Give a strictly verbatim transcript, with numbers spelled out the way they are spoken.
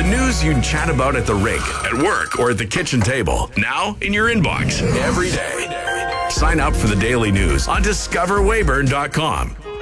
news you'd chat about at the rink, at work, or at the kitchen table. Now in your inbox every day. Sign up for the daily news on discover weyburn dot com.